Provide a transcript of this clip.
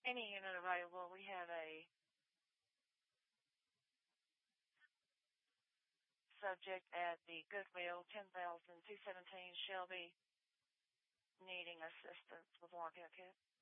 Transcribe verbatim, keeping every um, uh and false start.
Any unit available. We have a subject at the Goodwill, ten thousand two hundred seventeen Shelby, needing assistance with lockout kit.